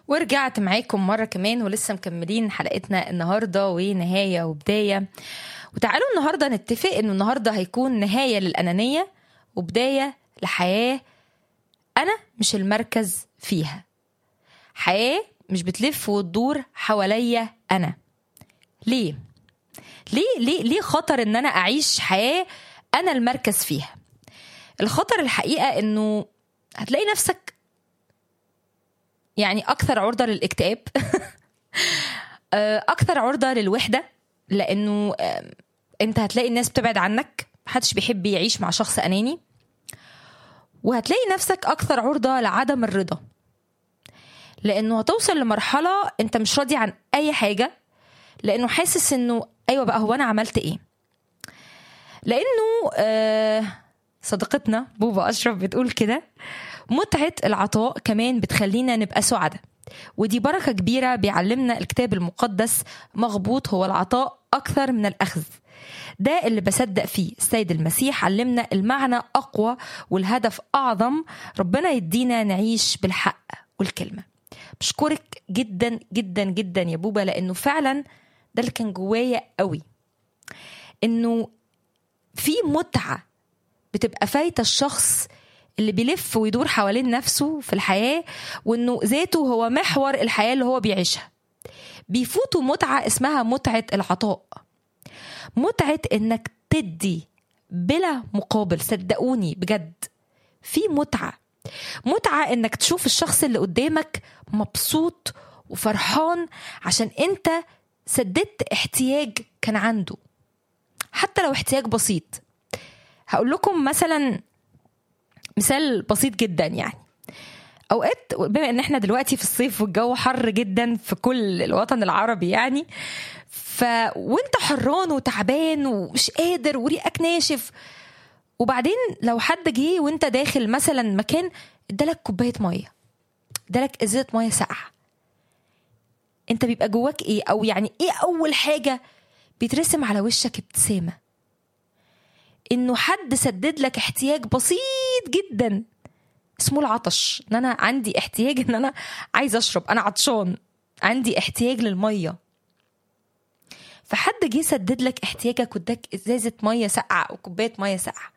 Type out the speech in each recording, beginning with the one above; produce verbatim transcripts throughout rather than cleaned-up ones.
ورجعت معاكم مرة كمان ولسه مكملين حلقتنا النهاردة ونهاية وبداية. وتعالوا النهاردة نتفق انه النهاردة هيكون نهاية للأنانية وبداية لحياة أنا مش المركز فيها، حياة مش بتلف وتدور حواليا أنا. ليه؟ ليه ليه ليه خطر ان انا اعيش حياة انا المركز فيها؟ الخطر الحقيقة انه هتلاقي نفسك يعني اكثر عرضة للاكتئاب اكثر عرضة للوحدة، لانه انت هتلاقي الناس بتبعد عنك، محدش بيحب يعيش مع شخص اناني، وهتلاقي نفسك اكثر عرضة لعدم الرضا، لانه هتوصل لمرحلة انت مش راضي عن اي حاجة، لانه حاسس انه ايوه بقى هو انا عملت ايه. لانه آه صديقتنا بوبا اشرف بتقول كده: متعة العطاء كمان بتخلينا نبقى سعداء، ودي بركة كبيرة بيعلمنا الكتاب المقدس. مغبوط هو العطاء أكثر من الأخذ. ده اللي بصدق فيه. السيد المسيح علمنا المعنى أقوى والهدف أعظم. ربنا يدينا نعيش بالحق والكلمة. بشكرك جدا جدا جدا يا بوبا، لأنه فعلا ده اللي كان جوايا قوي، إنه في متعة بتبقى فايتة الشخص اللي بيلف ويدور حوالين نفسه في الحياة، وإنه ذاته هو محور الحياة اللي هو بيعيشها. بيفوتوا متعة اسمها متعة العطاء، متعة إنك تدي بلا مقابل. صدقوني بجد في متعة متعة إنك تشوف الشخص اللي قدامك مبسوط وفرحان عشان أنت سددت احتياج كان عنده، حتى لو احتياج بسيط. هقول لكم مثلا مثال بسيط جدا. يعني اوقات بما ان احنا دلوقتي في الصيف والجو حر جدا في كل الوطن العربي، يعني ف وانت حران وتعبان ومش قادر وريقك ناشف، وبعدين لو حد جه وانت داخل مثلا مكان ادالك كوبايه ميه، ادالك ازازه ميه ساقعه، انت بيبقى جواك ايه؟ او يعني ايه اول حاجه بيترسم على وشك؟ ابتسامه، انه حد سدد لك احتياج بسيط جدا اسمه العطش. ان انا عندي احتياج ان انا عايز اشرب، انا عطشان، عندي احتياج للميه، فحد جه سدد لك احتياجك واداك ازازه ميه ساقعه او كوبايه ميه ساقعه،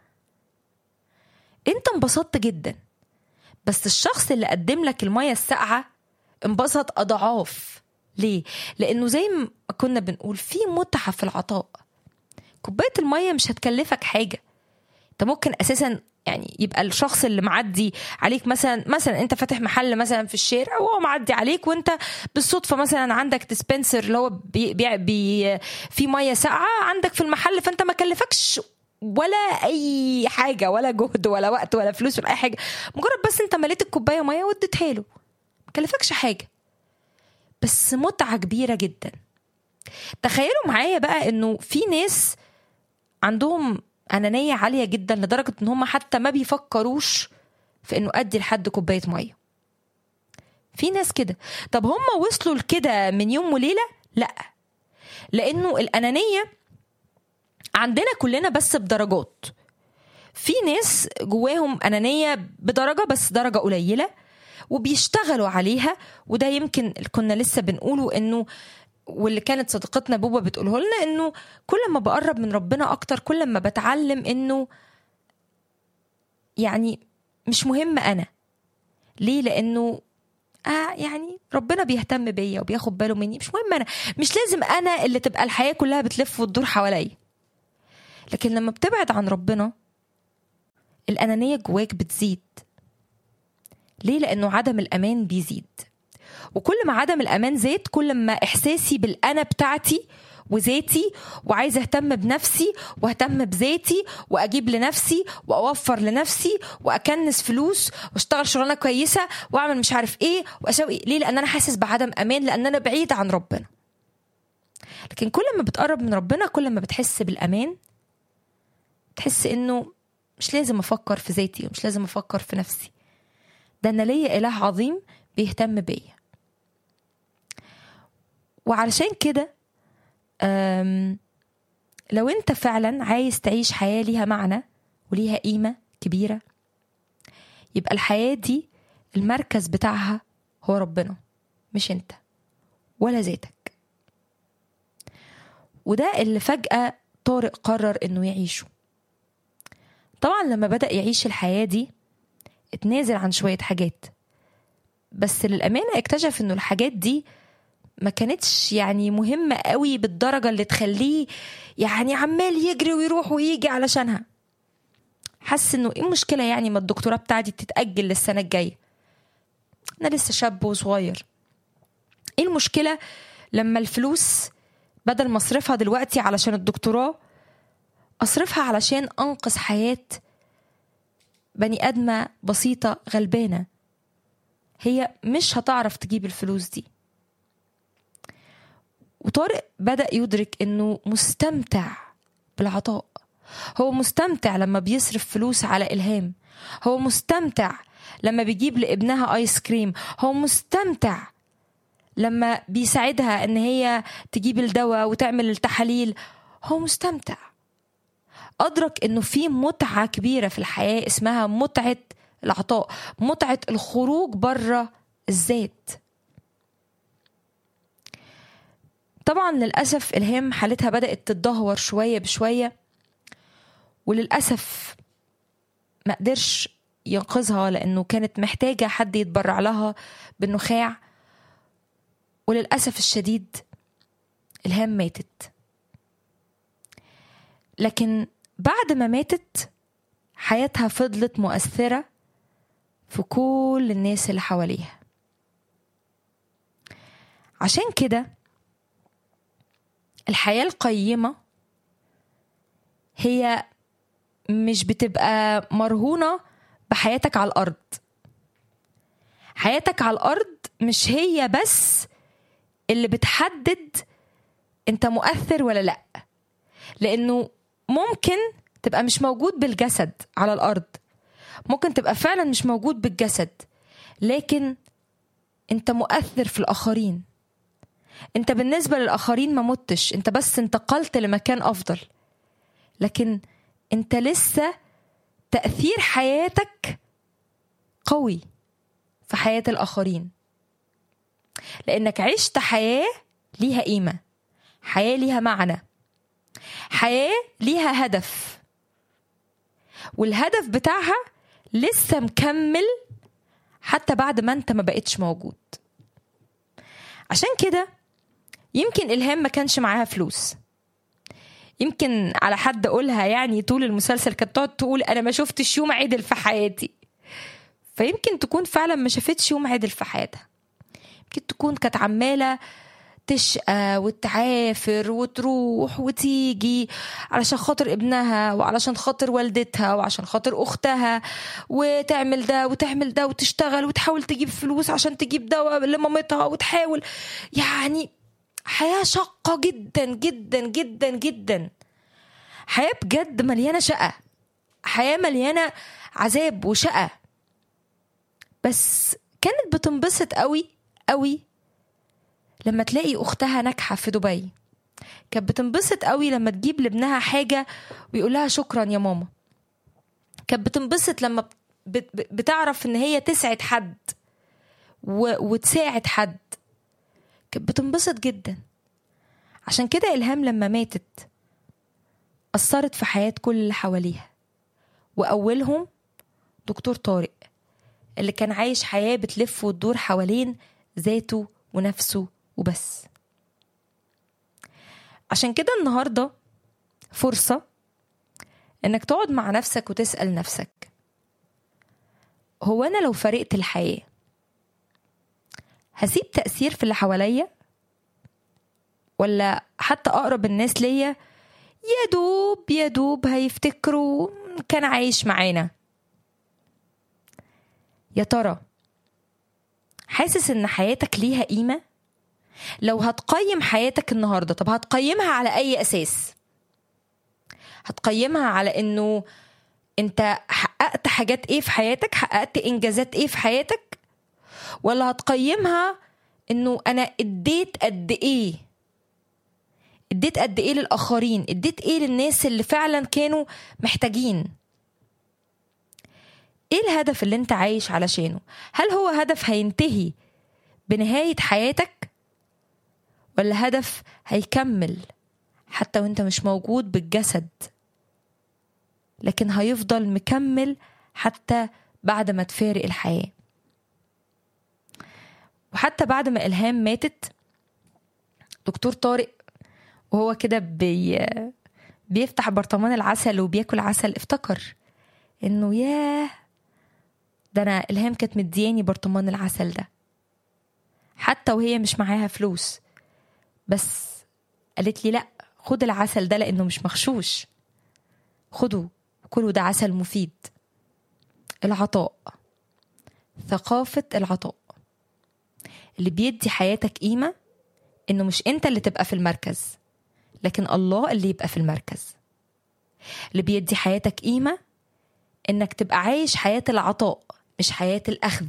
انت انبسطت جدا. بس الشخص اللي قدم لك الميه الساقعه انبسط اضعاف. ليه؟ لانه زي ما كنا بنقول في متعه في العطاء. كوبايه الميه مش هتكلفك حاجه، انت ممكن اساسا يعني يبقى الشخص اللي معدي عليك، مثلا مثلا انت فاتح محل مثلا في الشارع وهو معدي عليك، وانت بالصدفه مثلا عندك ديسبنسر اللي هو بي بي بي في ميه ساقعه عندك في المحل، فانت ما كلفكش ولا اي حاجه، ولا جهد ولا وقت ولا فلوس ولا اي حاجه، مجرد بس انت مليت الكوبايه ميه واديتها له، ما كلفكش حاجه، بس متعه كبيره جدا. تخيلوا معايا بقى انه في ناس عندهم أنانية عالية جدا لدرجة ان هم حتى ما بيفكروش في انه ادي لحد كوباية مية. في ناس كده. طب هم وصلوا لكده من يوم وليلة؟ لا، لانه الأنانية عندنا كلنا بس بدرجات. في ناس جواهم أنانية بدرجة، بس درجة قليلة وبيشتغلوا عليها. وده يمكن كنا لسه بنقوله، انه واللي كانت صديقتنا بوبا بتقوله لنا، انه كل ما بقرب من ربنا اكتر كل ما بتعلم انه يعني مش مهم انا. ليه؟ لانه آه يعني ربنا بيهتم بيا وبياخد باله مني، مش مهم انا، مش لازم انا اللي تبقى الحياة كلها بتلف وتدور حواليا. لكن لما بتبعد عن ربنا الأنانية جواك بتزيد. ليه؟ لانه عدم الامان بيزيد، وكل ما عدم الأمان زاد كل ما إحساسي بالأنا بتاعتي وذاتي، وعايزة أهتم بنفسي وأهتم بذاتي وأجيب لنفسي وأوفر لنفسي وأكنس فلوس وأشتغل شغلانة كويسة وأعمل مش عارف إيه وأسوي. ليه؟ لأن أنا حاسس بعدم أمان، لأن أنا بعيد عن ربنا. لكن كل ما بتقرب من ربنا كل ما بتحس بالأمان، تحس إنه مش لازم أفكر في ذاتي ومش لازم أفكر في نفسي، ده أنا ليا إله عظيم بيهتم بيا. وعلشان كده لو انت فعلا عايز تعيش حياة ليها معنى وليها قيمة كبيرة، يبقى الحياة دي المركز بتاعها هو ربنا، مش انت ولا ذاتك. وده اللي فجأة طارق قرر انه يعيشه. طبعا لما بدأ يعيش الحياة دي اتنازل عن شوية حاجات، بس للأمانة اكتشف انه الحاجات دي ما كانتش يعني مهمة قوي بالدرجة اللي تخليه يعني عمال يجري ويروح ويجي علشانها. حس انه ايه المشكلة يعني ما الدكتوراه بتاعتي تتأجل للسنة الجاية، انا لسه شاب وصغير. ايه المشكلة لما الفلوس بدل ما اصرفها دلوقتي علشان الدكتوراه اصرفها علشان انقذ حياة بني ادمة بسيطة غلبانة هي مش هتعرف تجيب الفلوس دي. وطارق بدأ يدرك انه مستمتع بالعطاء. هو مستمتع لما بيصرف فلوس على إلهام، هو مستمتع لما بيجيب لابنها آيس كريم، هو مستمتع لما بيساعدها ان هي تجيب الدواء وتعمل التحاليل، هو مستمتع. أدرك انه في متعة كبيرة في الحياة اسمها متعة العطاء، متعة الخروج بره الذات. طبعا للأسف إلهام حالتها بدأت تتدهور شوية بشوية، وللأسف ما قدرش ينقذها لأنه كانت محتاجة حد يتبرع لها بالنخاع. وللأسف الشديد إلهام ماتت. لكن بعد ما ماتت حياتها فضلت مؤثرة في كل الناس اللي حواليها. عشان كده الحياة القيمة هي مش بتبقى مرهونة بحياتك على الأرض. حياتك على الأرض مش هي بس اللي بتحدد انت مؤثر ولا لأ، لأنه ممكن تبقى مش موجود بالجسد على الأرض، ممكن تبقى فعلا مش موجود بالجسد، لكن انت مؤثر في الآخرين. انت بالنسبة للآخرين ما متش، انت بس انتقلت لمكان أفضل، لكن انت لسه تأثير حياتك قوي في حياة الآخرين، لأنك عشت حياة ليها قيمة، حياة ليها معنى، حياة ليها هدف، والهدف بتاعها لسه مكمل حتى بعد ما انت ما بقتش موجود. عشان كده يمكن إلهام ما كانش معاها فلوس، يمكن على حد أقولها يعني طول المسلسل كانت تقعد تقول أنا ما شفتش يوم عدل في حياتي، فيمكن تكون فعلا ما شافتش يوم عدل في حياتها. يمكن تكون كانت عمالة تشقى وتعافر وتروح وتيجي علشان خاطر ابنها وعلشان خاطر والدتها وعشان خاطر أختها، وتعمل ده وتعمل ده وتشتغل وتحاول تجيب فلوس عشان تجيب دواء لمامتها، وتحاول يعني حياة شاقة جدا جدا جدا جدا، حياة بجد مليانة شقة، حياة مليانة عذاب وشقة. بس كانت بتنبسط قوي قوي لما تلاقي أختها ناجحة في دبي، كانت بتنبسط قوي لما تجيب لابنها حاجة ويقولها شكرا يا ماما، كانت بتنبسط لما بتعرف ان هي تسعد حد وتساعد حد، كانت بتنبسط جدا. عشان كده إلهام لما ماتت أثرت في حياة كل اللي حواليها، وأولهم دكتور طارق اللي كان عايش حياة بتلف وتدور حوالين ذاته ونفسه وبس. عشان كده النهاردة فرصة انك تقعد مع نفسك وتسأل نفسك، هو أنا لو فرقت الحياة هسيب تأثير في اللي حواليا، ولا حتى أقرب الناس ليا يا دوب يا دوب هيفتكروا كان عايش معانا؟ يا ترى حاسس ان حياتك ليها قيمة؟ لو هتقيم حياتك النهاردة، طب هتقيمها على أي أساس؟ هتقيمها على انه انت حققت حاجات ايه في حياتك، حققت انجازات ايه في حياتك، ولا هتقيمها انه انا اديت قد ايه، اديت قد ايه للآخرين، اديت ايه للناس اللي فعلا كانوا محتاجين؟ ايه الهدف اللي انت عايش علشانه؟ هل هو هدف هينتهي بنهاية حياتك، ولا هدف هيكمل حتى وانت مش موجود بالجسد، لكن هيفضل مكمل حتى بعد ما تفارق الحياة؟ وحتى بعد ما إلهام ماتت، دكتور طارق وهو كده بي بيفتح برطمان العسل وبياكل عسل افتكر انه ياه، ده انا إلهام كانت مدياني برطمان العسل ده حتى وهي مش معاها فلوس، بس قالت لي لا، خد العسل ده لانه مش مغشوش، خده كله، ده عسل مفيد. العطاء، ثقافة العطاء اللي بيدي حياتك قيمة، انه مش انت اللي تبقى في المركز لكن الله اللي يبقى في المركز. اللي بيدي حياتك قيمة انك تبقى عايش حياة العطاء مش حياة الأخذ.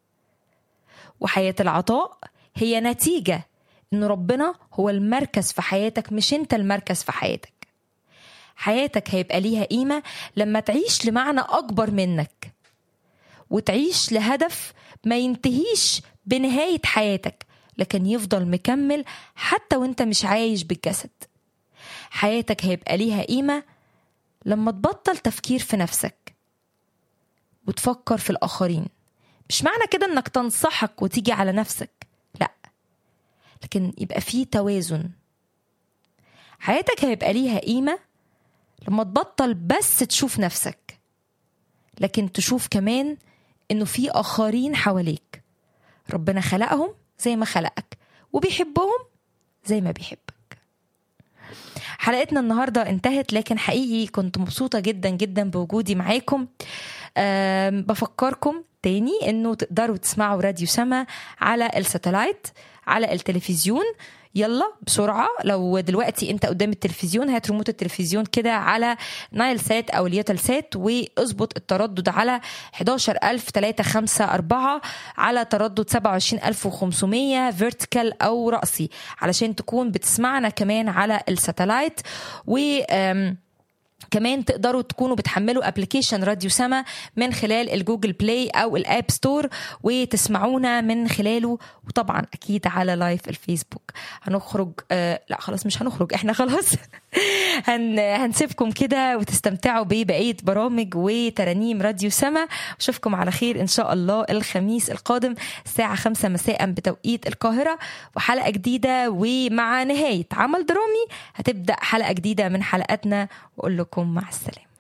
وحياة العطاء هي نتيجة إن ربنا هو المركز في حياتك مش أنت المركز في حياتك. حياتك هيبقى ليها قيمة لما تعيش لمعنى أكبر منك، وتعيش لهدف ما ينتهيش بنهاية حياتك لكن يفضل مكمل حتى وانت مش عايش بالجسد. حياتك هيبقى ليها قيمة لما تبطل تفكير في نفسك وتفكر في الآخرين. مش معنى كده انك تنصحك وتيجي على نفسك، لا، لكن يبقى فيه توازن. حياتك هيبقى ليها قيمة لما تبطل بس تشوف نفسك لكن تشوف كمان انه في آخرين حواليك ربنا خلقهم زي ما خلقك وبيحبهم زي ما بيحبك. حلقتنا النهاردة انتهت، لكن حقيقي كنت مبسوطة جدا جدا بوجودي معاكم. بفكركم تاني انه تقدروا تسمعوا راديو سما على الساتلايت، على التلفزيون. يلا بسرعة، لو دلوقتي انت قدام التلفزيون هات ريموت التلفزيون كده على نايل سات او اليوتل سات واظبط التردد على احد عشر ألف وثلاثمائة وخمسة وأربعين على تردد سبعة وعشرين ألف وخمسمائة فيرتيكال او رأسي علشان تكون بتسمعنا كمان على الساتلايت. و كمان تقدروا تكونوا بتحملوا ابليكيشن راديو سما من خلال الجوجل بلاي او الاب ستور وتسمعونا من خلاله، وطبعا اكيد على لايف الفيسبوك. هنخرج آه لا خلاص مش هنخرج، احنا خلاص هن هنسيبكم كده وتستمتعوا ببقية برامج وترانيم راديو سما. اشوفكم على خير ان شاء الله الخميس القادم الساعة خمسة مساء بتوقيت القاهرة، وحلقة جديدة. ومع نهاية عمل درامي هتبدأ حلقة جديدة من حلقاتنا، وأقول لكم مع السلامة.